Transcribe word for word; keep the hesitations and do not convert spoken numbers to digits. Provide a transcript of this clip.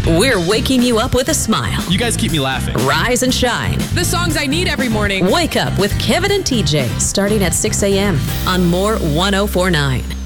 We're waking you up with a smile. You guys keep me laughing. Rise and shine. The songs I need every morning. Wake up with Kevin and T J starting at six a.m. on More one oh four point nine.